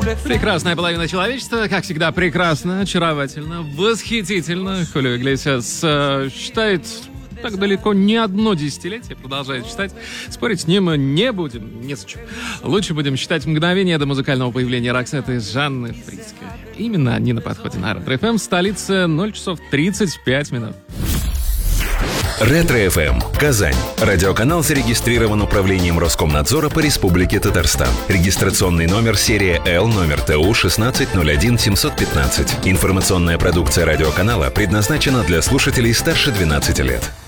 Прекрасная половина человечества, как всегда, прекрасно, очаровательно, восхитительно. Хулио Иглесиас считает так далеко не одно десятилетие, продолжает считать. Спорить с ним не будем, незачем. Лучше будем считать мгновение до музыкального появления Роксеты и Жанны Фриске. Именно они на подходе на Ретро-ФМ в столице 0 часов 35 минут. Ретро-ФМ. Казань. Радиоканал зарегистрирован управлением Роскомнадзора по Республике Татарстан. Регистрационный номер серия Л, номер ТУ 1601 715. Информационная продукция радиоканала предназначена для слушателей старше 12 лет.